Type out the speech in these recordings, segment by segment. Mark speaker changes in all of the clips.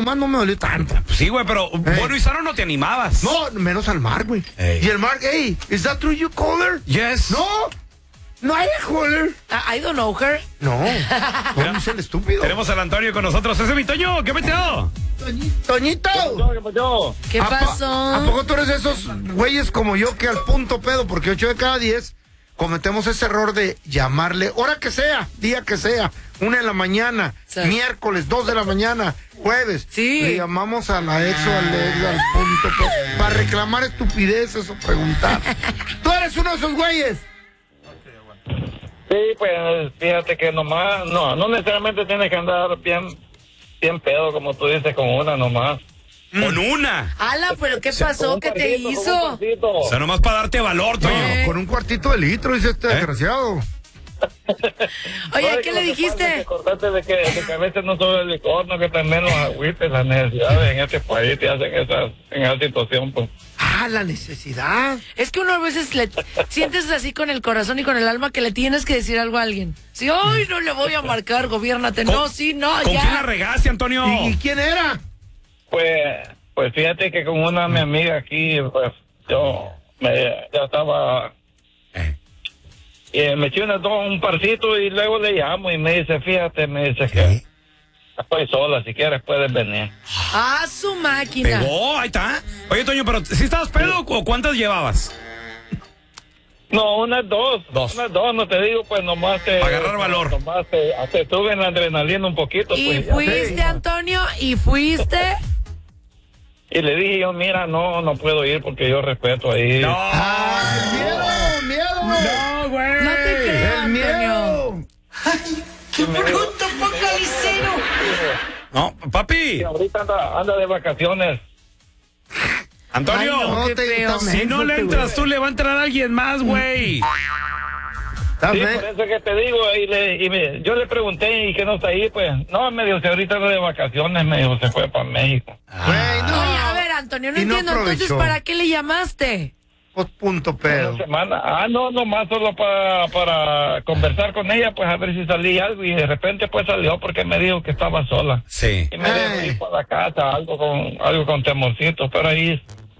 Speaker 1: nomás no me dolió tanto.
Speaker 2: Pues sí, güey, pero bueno y sano no te animabas.
Speaker 1: No, menos al Mark, güey. Y el Mark, hey, ¿is that true you call her?
Speaker 2: Yes.
Speaker 1: No hay call her.
Speaker 3: I don't know her.
Speaker 1: No, ¿cómo es el estúpido?
Speaker 2: Tenemos al Antonio con nosotros. ¡Ese es mi Toño! ¿Qué metió?
Speaker 1: Toñito.
Speaker 3: ¿Qué pasó?
Speaker 1: ¿A poco tú eres de esos güeyes como yo que al punto pedo? Porque 8 de cada 10 cometemos ese error de llamarle, hora que sea, día que sea, 1 de la mañana,
Speaker 3: Sí.
Speaker 1: miércoles, 2 de la mañana, jueves.
Speaker 3: Sí.
Speaker 1: Le llamamos a la ex o al ex al punto pedo para reclamar estupideces o preguntar. ¿Tú eres uno de esos güeyes?
Speaker 4: Sí, pues fíjate que nomás, no necesariamente tienes que andar bien pedo, como tú dices, con una nomás.
Speaker 2: Con una.
Speaker 3: Ala, pero ¿qué pasó? ¿Qué te hizo?
Speaker 2: O sea, nomás para darte valor, Toño.
Speaker 1: Con un cuartito de litro, dice este desgraciado.
Speaker 3: Oye, ¿qué le dijiste?
Speaker 4: Acordate de que a veces no solo el licor, no, que también los agüites, las necesidades en este país te hacen en esa situación, pues.
Speaker 1: La necesidad.
Speaker 3: Es que uno a veces le sientes así con el corazón y con el alma que le tienes que decir algo a alguien. Si hoy no le voy a marcar, gobiérnate. No, sí, no,
Speaker 2: ¿Con
Speaker 3: ya.
Speaker 2: quién la regaste, Antonio?
Speaker 1: ¿Y quién era?
Speaker 4: Pues fíjate que con una mi amiga aquí, pues ya estaba, me eché un parcito y luego le llamo y me dice, fíjate, que estoy sola, si quieres puedes venir.
Speaker 3: Ah, su máquina.
Speaker 2: Pegó, ahí está. Oye, Toño, pero ¿sí estabas pedo o cuántas llevabas?
Speaker 4: No, unas dos, no te digo, pues nomás te...
Speaker 2: Agarrar valor.
Speaker 4: Nomás te estuve en la adrenalina un poquito.
Speaker 3: ¿Y
Speaker 4: pues,
Speaker 3: fuiste, Antonio? ¿Y fuiste?
Speaker 4: Y le dije yo, mira, no puedo ir porque yo respeto ahí.
Speaker 2: No.
Speaker 1: ¡Miedo!
Speaker 2: No, güey.
Speaker 3: No te creo,
Speaker 1: ¡El
Speaker 3: Antonio.
Speaker 1: miedo!
Speaker 4: ¡Qué bruto,
Speaker 2: No, papi.
Speaker 4: Y ahorita anda de vacaciones.
Speaker 2: Antonio.
Speaker 3: Ay, no, qué feo.
Speaker 2: Si no le entras tú, le va a entrar alguien más, güey.
Speaker 4: Sí, por eso que te digo, yo le pregunté y que no está ahí, pues, no, me dijo, si ahorita anda de vacaciones, me dijo, se fue para México.
Speaker 1: Güey, no.
Speaker 3: Oye, a ver, Antonio, no
Speaker 1: Y no
Speaker 3: entiendo. Entonces,
Speaker 1: aprovechó.
Speaker 3: ¿para qué le llamaste?
Speaker 1: Pues punto pedo.
Speaker 4: Una semana. No, nomás solo para conversar con ella, pues a ver si salía algo, y de repente pues salió porque me dijo que estaba sola.
Speaker 2: Sí.
Speaker 4: Y me dejó ir para la casa, algo con temorcito, pero ahí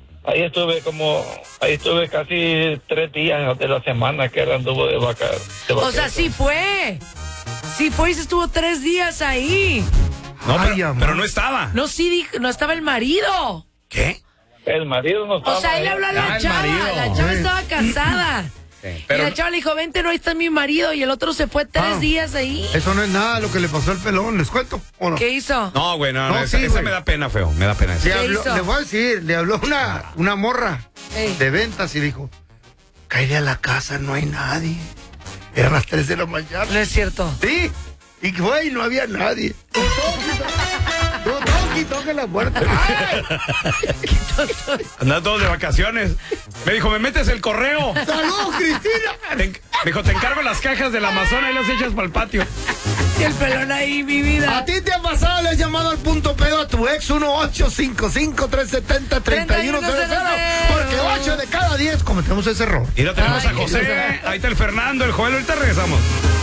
Speaker 4: estuve casi 3 días de la semana que él anduvo de vacaciones.
Speaker 3: O sea, sí fue. Sí fue y se estuvo 3 días ahí.
Speaker 2: No,
Speaker 1: Ay,
Speaker 2: pero
Speaker 1: amor.
Speaker 2: no estaba.
Speaker 3: No, sí, no estaba el marido.
Speaker 2: ¿Qué?
Speaker 4: El marido no estaba.
Speaker 3: O sea, él le habló a la
Speaker 2: el
Speaker 3: chava.
Speaker 2: marido.
Speaker 3: La chava estaba casada.
Speaker 2: Pero
Speaker 3: y la chava le dijo, vente, no, ahí está mi marido. Y el otro se fue 3 días ahí.
Speaker 1: Eso no es nada lo que le pasó al pelón, ¿les cuento o no?
Speaker 3: ¿Qué hizo?
Speaker 2: no, güey, no,
Speaker 1: No,
Speaker 2: esa
Speaker 1: sí, güey.
Speaker 2: me da pena, feo. Me da pena eso.
Speaker 3: hizo?
Speaker 1: Le voy a decir, le habló una morra
Speaker 3: Ey.
Speaker 1: de ventas y dijo, cállate a la casa, no hay nadie. Eran las 3 de la mañana.
Speaker 3: No es cierto.
Speaker 1: Sí, y güey, no había nadie. Toque la puerta. ¡Ay!
Speaker 2: Andan todos de vacaciones. Me dijo, ¿me metes el correo?
Speaker 1: ¡Saludos, Cristina!
Speaker 2: Me dijo, te encargo las cajas del Amazon y las echas para el patio.
Speaker 3: Y el pelón ahí, mi vida.
Speaker 1: ¿A ti te ha pasado? Le has llamado al punto pedo a tu ex 1-855-370-3100. Porque 8 de cada 10 cometemos ese error.
Speaker 2: Y lo tenemos
Speaker 3: Ay,
Speaker 2: a José. Ahí está el Fernando, el Joel. Ahorita regresamos.